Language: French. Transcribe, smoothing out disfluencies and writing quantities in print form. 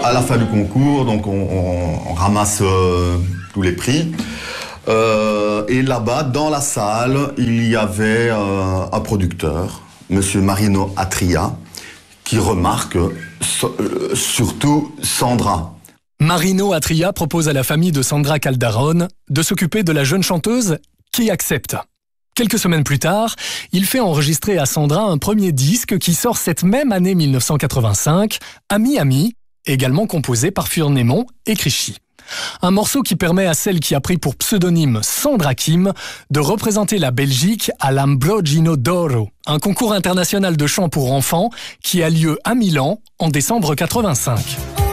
À la fin du concours, donc on ramasse tous les prix. Et là-bas, dans la salle, il y avait un producteur, Monsieur Marino Atria, qui remarque surtout Sandra. Marino Atria propose à la famille de Sandra Caldarone de s'occuper de la jeune chanteuse qui accepte. Quelques semaines plus tard, il fait enregistrer à Sandra un premier disque qui sort cette même année 1985, Ami Ami, également composé par Furnémont et Crichy. Un morceau qui permet à celle qui a pris pour pseudonyme Sandra Kim de représenter la Belgique à l'Ambrogino d'Oro, un concours international de chant pour enfants qui a lieu à Milan en décembre 85.